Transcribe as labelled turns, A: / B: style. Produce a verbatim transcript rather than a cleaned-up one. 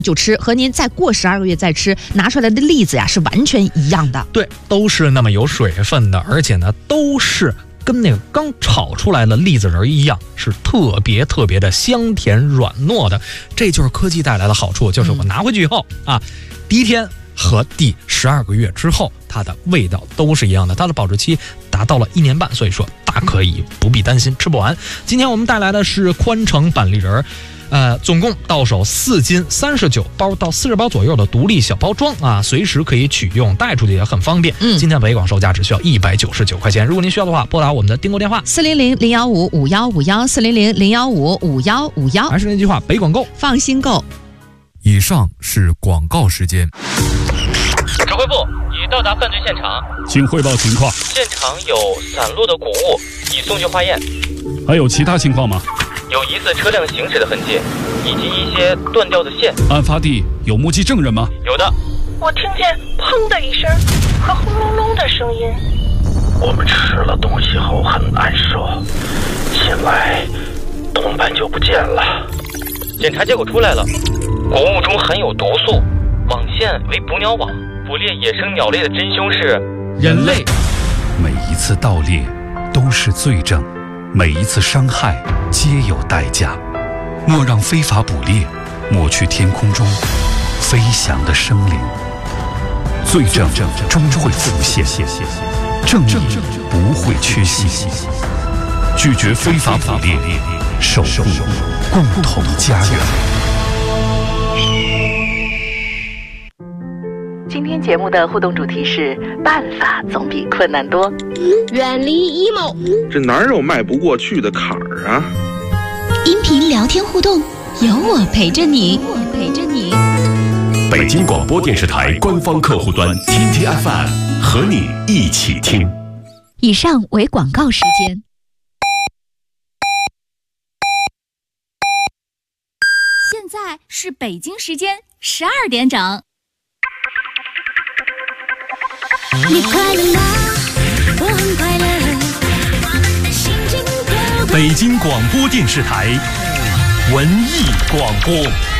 A: 就吃，和您再过十二个月再吃拿出来的栗子呀是完全一样的。
B: 对，都是那么有水分的，而且呢都是跟那个刚炒出来的栗子仁一样，是特别特别的香甜软糯的。这就是科技带来的好处，就是我拿回去以后、嗯、啊，第一天和第十二个月之后，它的味道都是一样的，它的保质期达到了一年半，所以说大可以不必担心吃不完。今天我们带来的是宽城板栗仁。呃，总共到手四斤三十九包到四十包左右的独立小包装啊，随时可以取用，带出去也很方便。嗯，今天北广售价只需要一百九十九块钱。如果您需要的话，拨打我们的订购电话
A: 四零零零幺五五幺五幺四零零零幺五五幺五幺。
B: 还是那句话，北广购，
A: 放心购。
C: 以上是广告时间。
D: 指挥部已到达犯罪现场，
E: 请汇报情况。
D: 现场有散落的谷物，已送去化验。
E: 还有其他情况吗？
D: 有疑似车辆行驶的痕迹，以及一些断掉的线。
E: 案发地有目击证人吗？
D: 有的。
F: 我听见砰的一声和轰隆隆的声音。
G: 我们吃了东西后很难受，醒来同伴就不见了。
D: 检查结果出来了，谷物中含有毒素，网线为捕鸟网，捕猎野生鸟类的真凶是
B: 人类。
H: 每一次盗猎都是罪证，每一次伤害皆有代价。莫让非法捕猎抹去天空中飞翔的生灵。罪证终会浮现，正义不会缺席。拒绝非法捕猎，守护共同家园。
I: 今天节目的互动主题是：办法总比困难多。
J: 远离 emo，
K: 这哪有迈不过去的坎儿啊？
L: 音频聊天互动，有我陪着你，我陪着你。
M: 北京广播电视台官方客户端 T T F M 和你一起听。
L: 以上为广告时间。
N: 现在是北京时间十二点整。
L: 你快乐吗？我很快乐。
M: 北京广播电视台文艺广播。